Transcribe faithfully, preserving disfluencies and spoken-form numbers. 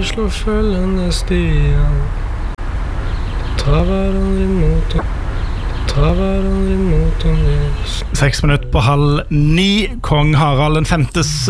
vi slår følgende stier. Ta hverandre imot og ta hverandre imot og lys. Seks minutter på halv ni. Kong Harald den femtes